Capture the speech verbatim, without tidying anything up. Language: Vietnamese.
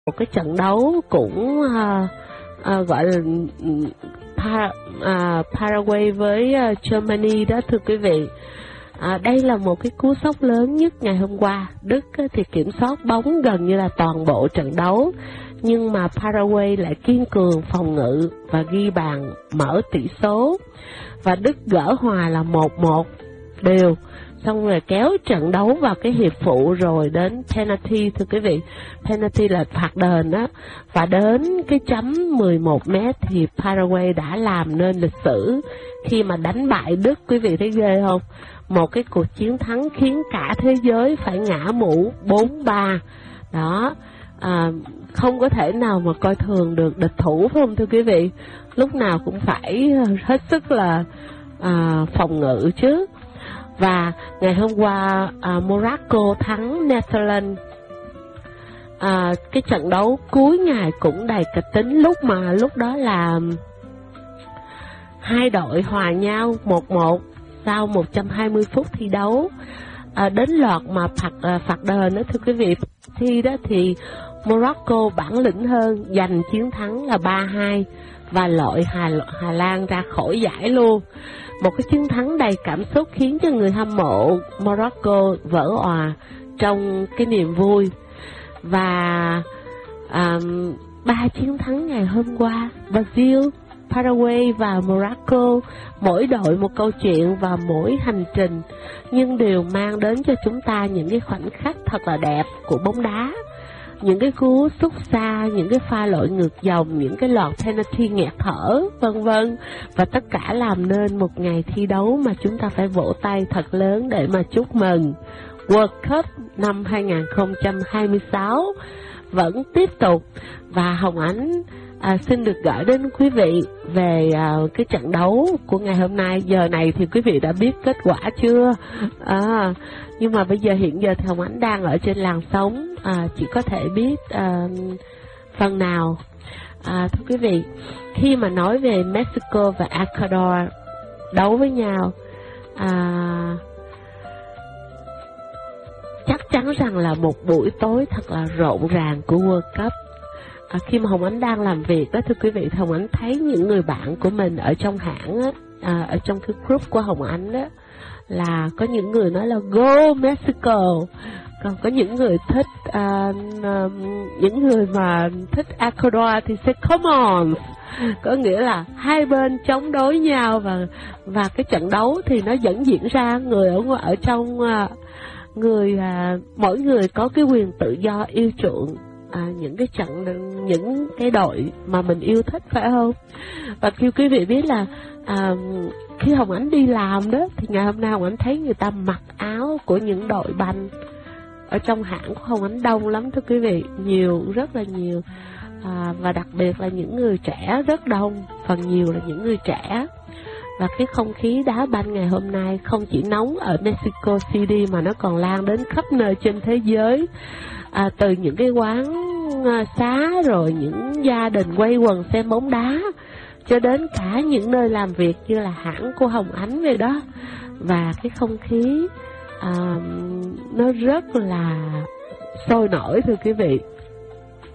một cái trận đấu cũng uh, uh, gọi là pa, uh, Paraguay với uh, Germany đó thưa quý vị. À, đây là một cái cú sốc lớn nhất ngày hôm qua. Đức thì kiểm soát bóng gần như là toàn bộ trận đấu, nhưng mà Paraguay lại kiên cường phòng ngự và ghi bàn mở tỷ số. Và Đức gỡ hòa là một một đều, xong rồi kéo trận đấu vào cái hiệp phụ rồi đến penalty thưa quý vị. Penalty là phạt đền đó. Và đến cái chấm mười một mét thì Paraguay đã làm nên lịch sử khi mà đánh bại Đức. Quý vị thấy ghê không? Một cái cuộc chiến thắng khiến cả thế giới phải ngã mũ bốn ba. Đó, à, không có thể nào mà coi thường được địch thủ phải không thưa quý vị? Lúc nào cũng phải hết sức là à, phòng ngự chứ. Và ngày hôm qua à, Morocco thắng Netherlands. À, cái trận đấu cuối ngày cũng đầy kịch tính, lúc mà lúc đó là hai đội hòa nhau một một sau một trăm hai mươi phút thi đấu. À, đến loạt mà phạt à, phạt đền đó thưa quý vị, thi đó thì Morocco bản lĩnh hơn, giành chiến thắng là ba hai và loại Hà, Hà Lan ra khỏi giải luôn. Một cái chiến thắng đầy cảm xúc khiến cho người hâm mộ Morocco vỡ òa trong cái niềm vui. Và à, ba chiến thắng ngày hôm qua, Brazil, Paraguay và Morocco, mỗi đội một câu chuyện và mỗi hành trình, nhưng đều mang đến cho chúng ta những cái khoảnh khắc thật là đẹp của bóng đá. Những cái cú sút xa, những cái pha lội ngược dòng, những cái loạt penalty nghẹt thở, vân vân. Và tất cả làm nên một ngày thi đấu mà chúng ta phải vỗ tay thật lớn để mà chúc mừng. World Cup năm hai không hai sáu vẫn tiếp tục. Và Hồng Ánh à, xin được gửi đến quý vị về à, cái trận đấu của ngày hôm nay. Giờ này thì quý vị đã biết kết quả chưa? À, nhưng mà bây giờ hiện giờ thì Hồng Ánh đang ở trên làn sóng, à, chỉ có thể biết à, phần nào. À, thưa quý vị, khi mà nói về Mexico và Ecuador đấu với nhau, à, chắc chắn rằng là một buổi tối thật là rộn ràng của World Cup. À, khi mà Hồng Ánh đang làm việc đó thưa quý vị, Hồng Ánh thấy những người bạn của mình ở trong hãng á, à, ở trong cái group của Hồng Ánh đó, là có những người nói là Go Mexico, còn có những người thích uh, uh, những người mà thích Ecuador thì sẽ Come on, có nghĩa là hai bên chống đối nhau. Và và cái trận đấu thì nó vẫn diễn ra, người ở ở trong uh, người uh, mỗi người có cái quyền tự do yêu chuộng À, những cái trận, những cái đội mà mình yêu thích, phải không? Và kêu quý vị biết là à, khi Hồng Ánh đi làm đó, thì ngày hôm nay Hồng Ánh thấy người ta mặc áo của những đội banh ở trong hãng của Hồng Ánh đông lắm thưa quý vị, nhiều, rất là nhiều. À, và đặc biệt là những người trẻ rất đông, phần nhiều là những người trẻ. Và cái không khí đá banh ngày hôm nay không chỉ nóng ở Mexico City mà nó còn lan đến khắp nơi trên thế giới. À, từ những cái quán à, xá, rồi những gia đình quay quần xem bóng đá, cho đến cả những nơi làm việc như là hãng của Hồng Ánh vậy đó. Và cái không khí à, nó rất là sôi nổi thưa quý vị.